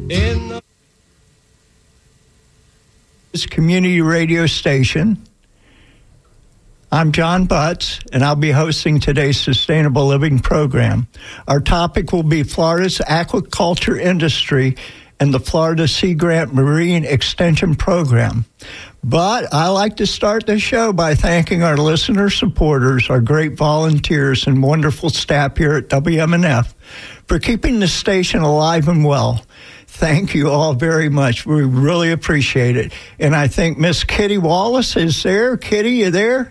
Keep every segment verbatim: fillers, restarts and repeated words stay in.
in the community radio station. I'm John Butts, and I'll be hosting today's Sustainable Living program. Our topic will be Florida's aquaculture industry and the Florida Sea Grant Marine Extension Program. But I like to start the show by thanking our listener supporters, our great volunteers, and wonderful staff here at W M N F for keeping the station alive and well. Thank you all very much. We really appreciate it. And I think Miss Kitty Wallace is there. Kitty, you there?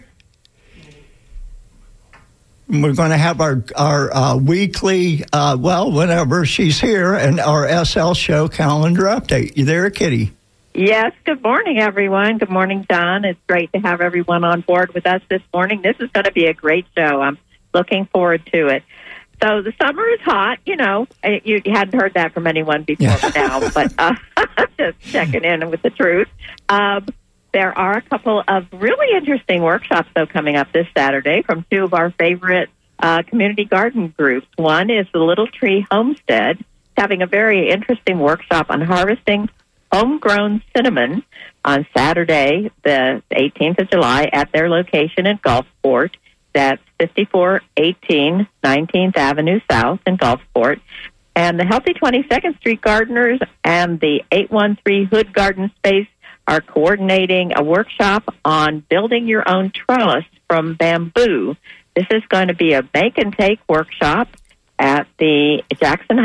We're going to have our, our uh, weekly, uh, well, whenever she's here, and our S L show calendar update. You there, Kitty? Yes, good morning, everyone. Good morning, Don. It's great to have everyone on board with us this morning. This is going to be a great show. I'm looking forward to it. So the summer is hot. You know, you hadn't heard that from anyone before Yeah. now, but uh, just checking in with the truth. Um, there are a couple of really interesting workshops, though, coming up this Saturday from two of our favorite uh, community garden groups. One is the Little Tree Homestead, having a very interesting workshop on harvesting homegrown cinnamon on Saturday, the eighteenth of July, at their location in Gulfport. That's fifty-four eighteen nineteenth Avenue South in Gulfport. And the Healthy twenty-second Street Gardeners and the eight one three Hood Garden Space are coordinating a workshop on building your own trellis from bamboo. This is going to be a make and take workshop at the Jackson